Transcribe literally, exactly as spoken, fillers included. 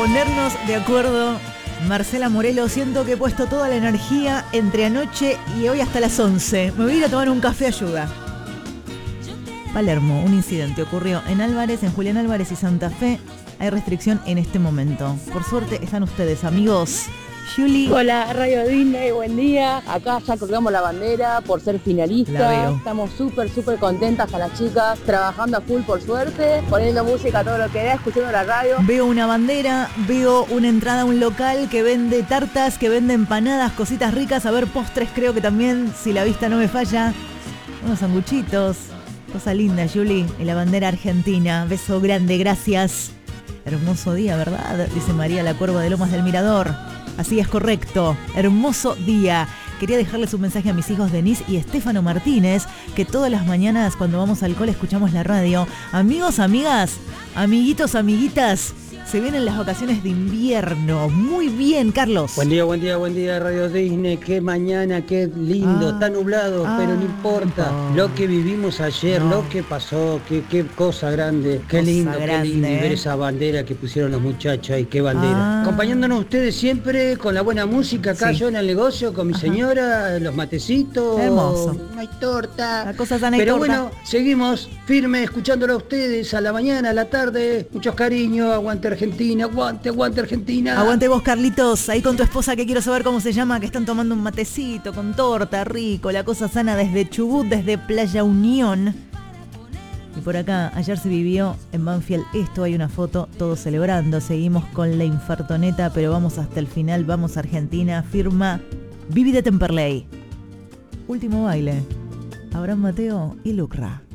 ponernos de acuerdo. Marcela Morelo, siento que he puesto toda la energía entre anoche y hoy hasta las once. Me voy a ir a tomar un café, ayuda. Palermo, un incidente ocurrió en Álvarez, en Julián Álvarez y Santa Fe. Hay restricción en este momento. Por suerte están ustedes, amigos. Julie. Hola, Radio Disney, buen día. Acá ya colgamos la bandera por ser finalista. Estamos súper, súper contentas a las chicas, trabajando a full por suerte, poniendo música a todo lo que da, escuchando la radio. Veo una bandera, veo una entrada a un local que vende tartas, que vende empanadas, cositas ricas. A ver, postres creo que también, si la vista no me falla. Unos sanguchitos. Cosa linda, Julie. Y la bandera argentina. Beso grande, gracias. Hermoso día, ¿verdad? Dice María la Cuerva de Lomas del Mirador. Así es, correcto. Hermoso día. Quería dejarles un mensaje a mis hijos Denise y Estefano Martínez, que todas las mañanas cuando vamos al cole escuchamos la radio. Amigos, amigas, amiguitos, amiguitas, se vienen las vacaciones de invierno. Muy bien, Carlos. Buen día, buen día, buen día, Radio Disney. Qué mañana, qué lindo. Ah, está nublado, ah, pero no importa. Oh. Lo que vivimos ayer, no. Lo que pasó, qué, qué cosa grande. Qué cosa lindo, grande, qué lindo. ¿eh? Y ver esa bandera que pusieron los muchachos ahí, qué bandera. Ah. Acompañándonos ustedes siempre con la buena música acá, sí. Yo en el negocio, con mi Ajá. señora, los matecitos. Hermoso. No hay torta. La cosa sana y pero torta. Bueno, seguimos firmes, escuchándolo a ustedes a la mañana, a la tarde. Muchos cariños, aguante Argentina, aguante, aguante Argentina. Aguante vos, Carlitos, ahí con tu esposa, que quiero saber cómo se llama, que están tomando un matecito con torta, rico, la cosa sana desde Chubut, desde Playa Unión. Y por acá, ayer se vivió en Banfield esto, hay una foto, todos celebrando, seguimos con la infartoneta, pero vamos hasta el final, vamos a Argentina, firma Vivi de Temperley. Último baile, Abraham Mateo y Lucra.